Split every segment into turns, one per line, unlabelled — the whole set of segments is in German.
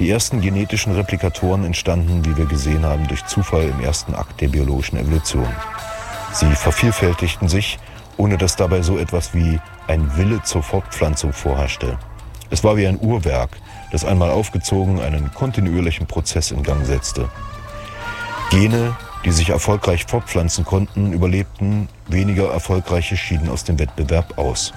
Die ersten genetischen Replikatoren entstanden, wie wir gesehen haben, durch Zufall im ersten Akt der biologischen Evolution. Sie vervielfältigten sich, ohne dass dabei so etwas wie ein Wille zur Fortpflanzung vorherrschte. Es war wie ein Uhrwerk, das einmal aufgezogen einen kontinuierlichen Prozess in Gang setzte. Gene, die sich erfolgreich fortpflanzen konnten, überlebten, weniger erfolgreiche schieden aus dem Wettbewerb aus.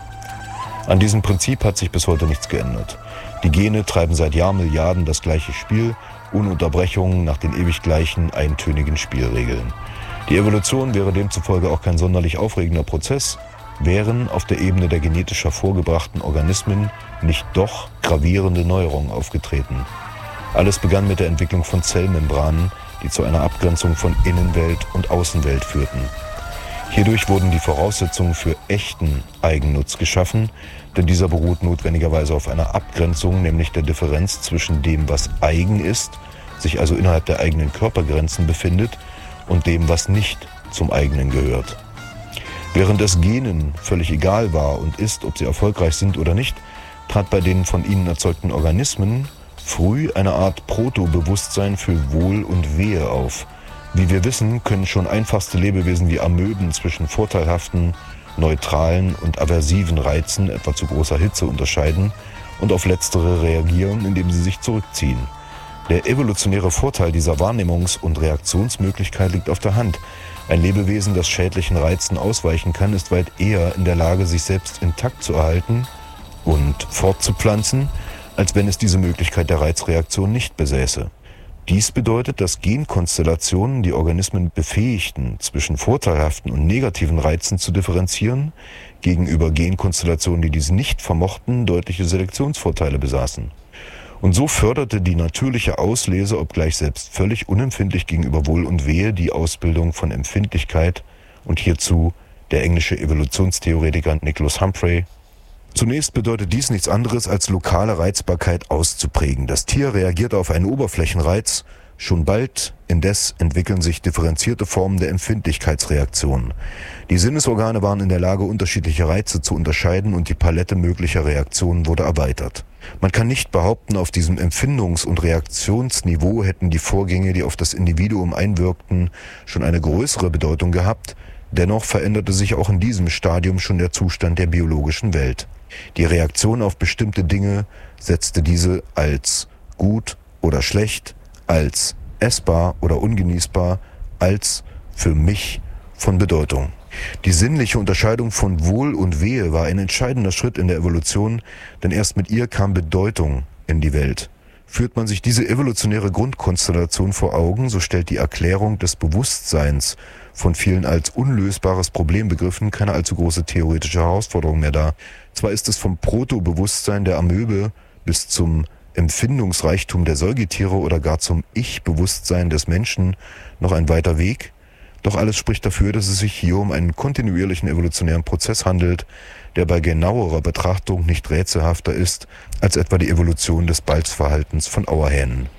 An diesem Prinzip hat sich bis heute nichts geändert. Die Gene treiben seit Jahrmilliarden das gleiche Spiel, ohne Unterbrechungen nach den ewig gleichen, eintönigen Spielregeln. Die Evolution wäre demzufolge auch kein sonderlich aufregender Prozess, wären auf der Ebene der genetisch hervorgebrachten Organismen nicht doch gravierende Neuerungen aufgetreten. Alles begann mit der Entwicklung von Zellmembranen, die zu einer Abgrenzung von Innenwelt und Außenwelt führten. Hierdurch wurden die Voraussetzungen für echten Eigennutz geschaffen, denn dieser beruht notwendigerweise auf einer Abgrenzung, nämlich der Differenz zwischen dem, was eigen ist, sich also innerhalb der eigenen Körpergrenzen befindet, und dem, was nicht zum eigenen gehört. Während es Genen völlig egal war und ist, ob sie erfolgreich sind oder nicht, trat bei den von ihnen erzeugten Organismen früh eine Art Proto-Bewusstsein für Wohl und Wehe auf. Wie wir wissen, können schon einfachste Lebewesen wie Amöben zwischen vorteilhaften, neutralen und aversiven Reizen, etwa zu großer Hitze, unterscheiden und auf letztere reagieren, indem sie sich zurückziehen. Der evolutionäre Vorteil dieser Wahrnehmungs- und Reaktionsmöglichkeit liegt auf der Hand. Ein Lebewesen, das schädlichen Reizen ausweichen kann, ist weit eher in der Lage, sich selbst intakt zu erhalten und fortzupflanzen, als wenn es diese Möglichkeit der Reizreaktion nicht besäße. Dies bedeutet, dass Genkonstellationen die Organismen befähigten, zwischen vorteilhaften und negativen Reizen zu differenzieren, gegenüber Genkonstellationen, die dies nicht vermochten, deutliche Selektionsvorteile besaßen. Und so förderte die natürliche Auslese, obgleich selbst völlig unempfindlich gegenüber Wohl und Wehe, die Ausbildung von Empfindlichkeit und hierzu der englische Evolutionstheoretiker Nicholas Humphrey. Zunächst bedeutet dies nichts anderes, als lokale Reizbarkeit auszuprägen. Das Tier reagiert auf einen Oberflächenreiz, schon bald indes entwickeln sich differenzierte Formen der Empfindlichkeitsreaktionen. Die Sinnesorgane waren in der Lage, unterschiedliche Reize zu unterscheiden und die Palette möglicher Reaktionen wurde erweitert. Man kann nicht behaupten, auf diesem Empfindungs- und Reaktionsniveau hätten die Vorgänge, die auf das Individuum einwirkten, schon eine größere Bedeutung gehabt. Dennoch veränderte sich auch in diesem Stadium schon der Zustand der biologischen Welt. Die Reaktion auf bestimmte Dinge setzte diese als gut oder schlecht, als essbar oder ungenießbar, als für mich von Bedeutung. Die sinnliche Unterscheidung von Wohl und Wehe war ein entscheidender Schritt in der Evolution, denn erst mit ihr kam Bedeutung in die Welt. Führt man sich diese evolutionäre Grundkonstellation vor Augen, so stellt die Erklärung des Bewusstseins, von vielen als unlösbares Problem begriffen, keine allzu große theoretische Herausforderung mehr dar. Zwar ist es vom Proto-Bewusstsein der Amöbe bis zum Empfindungsreichtum der Säugetiere oder gar zum Ich-Bewusstsein des Menschen noch ein weiter Weg, doch alles spricht dafür, dass es sich hier um einen kontinuierlichen evolutionären Prozess handelt, der bei genauerer Betrachtung nicht rätselhafter ist als etwa die Evolution des Balzverhaltens von Auerhähnen.